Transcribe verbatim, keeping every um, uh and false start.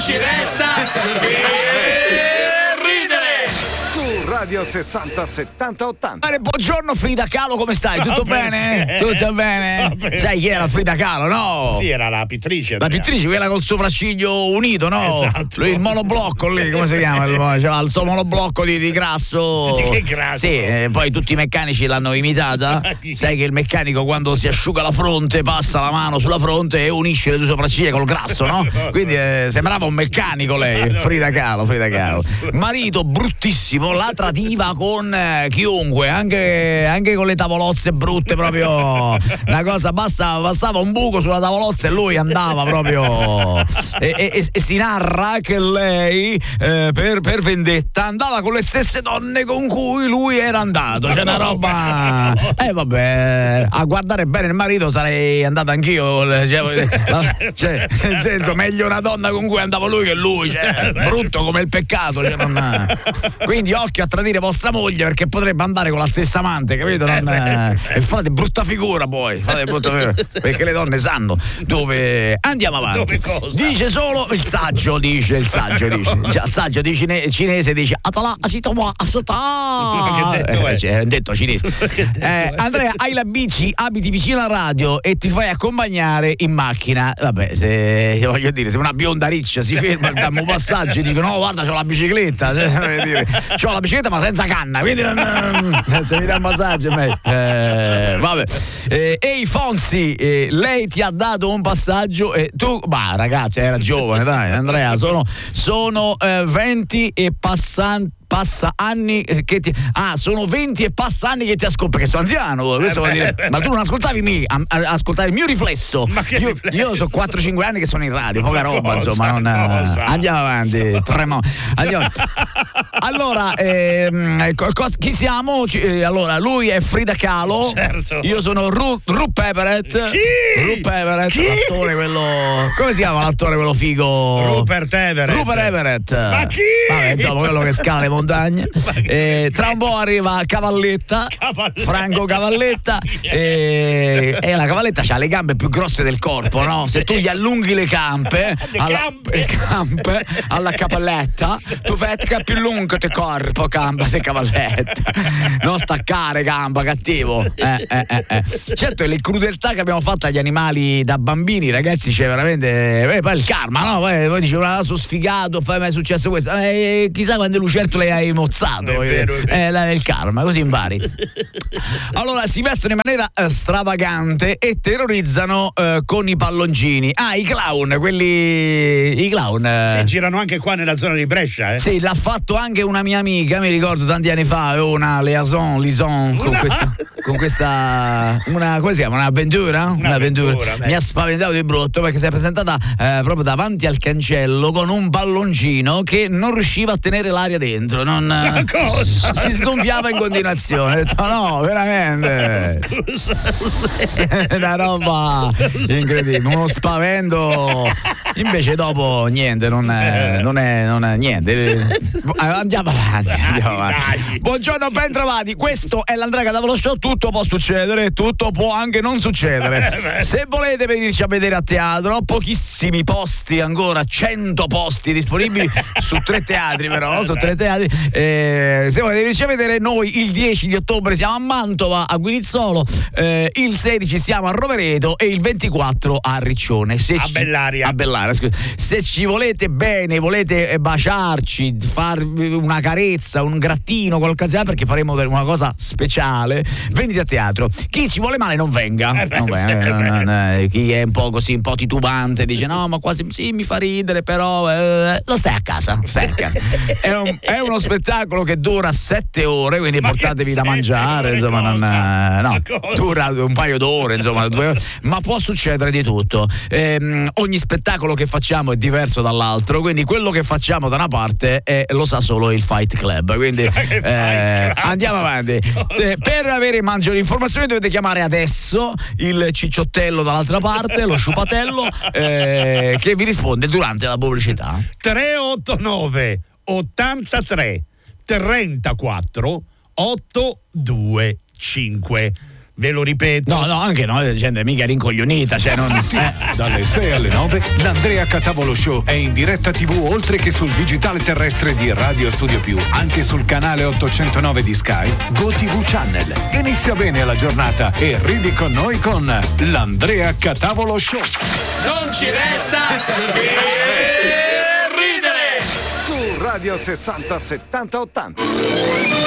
ci resta Radio sessanta settanta ottanta. Buongiorno Frida Kahlo, come stai? Tutto Va bene? bene. Tutto bene? Va bene. Sai chi era Frida Kahlo, no? Sì, era la pittrice. La pittrice, quella col sopracciglio unito, no? Esatto. Lui, il monoblocco lì, come si chiama? C'era il suo monoblocco di, di grasso. Di che grasso? Sì, eh, poi tutti i meccanici l'hanno imitata. Sai che il meccanico quando si asciuga la fronte passa la mano sulla fronte e unisce le due sopracciglia col grasso, no? Quindi eh, sembrava un meccanico lei, Frida Kahlo, Frida Kahlo. Marito bruttissimo, la tradiva con eh, chiunque, anche, anche con le tavolozze brutte, proprio una cosa, basta, bastava un buco sulla tavolozza e lui andava proprio e, e, e si narra che lei eh, per, per vendetta andava con le stesse donne con cui lui era andato, c'è una roba e eh, vabbè, a guardare bene il marito sarei andato anch'io, cioè, cioè, nel senso, meglio una donna con cui andavo lui che lui, cioè, brutto come il peccato, cioè, non... quindi occhio a tradire vostra moglie perché potrebbe andare con la stessa amante, capito? Non, eh, e fate brutta figura poi, fate brutta figura, perché le donne sanno dove andiamo avanti. Dove Dice solo il saggio, dice il saggio, dice già, il saggio di cine, cinese dice Atala asitoma asota. Che detto è? Eh, cioè, detto cinese. Eh, Andrea, hai la bici, abiti vicino alla radio e ti fai accompagnare in macchina. Vabbè, se voglio dire, se una bionda riccia si ferma dammi un passaggio e dico no, guarda, c'ho la bicicletta, cioè, voglio dire, c'ho la bicicletta ma senza canna, quindi non, se mi dà un massaggio è meglio. Eh, vabbè. Eh, ehi Fonsi, eh, lei ti ha dato un passaggio e tu, bah ragazzi, era giovane, dai Andrea, sono, sono eh, venti e passanti. Passa anni che ti. Ah, sono venti e passa anni che ti ascolto. Perché sono anziano. Questo vuol dire. Ma tu non ascoltavi me, a, a, ascoltavi il mio riflesso. Ma che io, riflesso? io sono quattro cinque anni che sono in radio, poca roba, cosa, insomma. Non, cosa? Andiamo avanti. Tremo. Andiamo. Allora, ehm, cos- chi siamo? Ci- eh, allora, lui è Frida Kahlo. Certo. Io sono Ru, Ru Everett. Chi? Ru Everett, Chi? l'attore quello. Come si chiama l'attore quello figo? Rupert Everett. Rupert Everett. Ma chi? Vabbè, insomma, quello che scala le montagne. Eh, tra un po' arriva Cavalletta, Cavalletta. Franco Cavalletta. E, e la Cavalletta ha le gambe più grosse del corpo, no? Se tu gli allunghi le campe, Le alla, campe. le campe alla Cavalletta, tu fai che è più lungo del corpo, gamba di Cavalletta. Non staccare gamba, cattivo. Eh, eh, eh, eh. Certo, le crudeltà che abbiamo fatto agli animali da bambini, ragazzi, c'è veramente. Eh, poi il karma, no? Poi, poi dice, ah, sono sfigato, poi mi è successo questo. Eh, chissà quante lucertole hai mozzato. È vero, è Eh, la- il karma, così impari. Allora si vestono in maniera eh, stravagante e terrorizzano eh, con i palloncini. Ah, i clown, quelli. I clown. eh. Sì, girano anche qua nella zona di Brescia, eh. Sì, l'ha fatto anche una mia amica, mi ricordo tanti anni fa, avevo una liaison, liaison con Una- questa, con questa, una, come si chiama, un'avventura? Un'avventura, beh. Mi ha spaventato di brutto perché si è presentata eh, proprio davanti al cancello con un palloncino che non riusciva a tenere l'aria dentro, non, Ma cosa? si sgonfiava in continuazione. Ho detto no, veramente. È una roba incredibile, uno spavento. Invece dopo niente, non è, non è, non è niente. Andiamo avanti, andiamo avanti. Dai. Buongiorno, ben trovati. Questo è l'Andrea Cadavolo Show. Tutto può succedere, tutto può anche non succedere. Se volete venirci a vedere a teatro, pochissimi posti ancora, cento posti disponibili su tre teatri, però su tre teatri. Eh, se volete venirci a vedere, noi il dieci di ottobre siamo a Mantova, a Guinizzolo, eh, il sedici siamo a Rovereto e il ventiquattro a Riccione. Se A ci- Bellaria. A Bellaria, scusa. Se ci volete bene, volete eh, baciarci, farvi una carezza, un grattino, qualcosa, perché faremo una cosa speciale, venite a teatro. Chi ci vuole male non venga. Eh beh, Non venga, eh no, beh. no, no. Chi è un po' così, un po' titubante, dice no, ma quasi sì, mi fa ridere, però eh, lo stai a casa, stai a casa. È, un- è uno spettacolo che dura sette ore, quindi Ma che portatevi da sette mangiare, ore, insomma, non, cosa? eh, no, Ma cosa? dura un paio d'ore, insomma, due ore, ma può succedere di tutto. Ehm, ogni spettacolo che facciamo è diverso dall'altro, quindi quello che facciamo da una parte è, lo sa solo il Fight Club, quindi Che Fight eh, Club? andiamo avanti. Eh, per avere maggiori informazioni dovete chiamare adesso il cicciottello dall'altra parte, lo sciupatello, eh, che vi risponde durante la pubblicità. tre otto nove ottantatré trentaquattro ottocentoventicinque ve lo ripeto. No, no, anche no, la gente mica rincoglionita, cioè non. Eh. Dalle sei alle nove l'Andrea Catavolo Show è in diretta tivù oltre che sul digitale terrestre di Radio Studio Più, anche sul canale ottocentonove di Sky, GoTV Channel. Inizia bene la giornata e ridi con noi con l'Andrea Catavolo Show. Non ci resta che ridere! Su Radio sessanta settanta ottanta.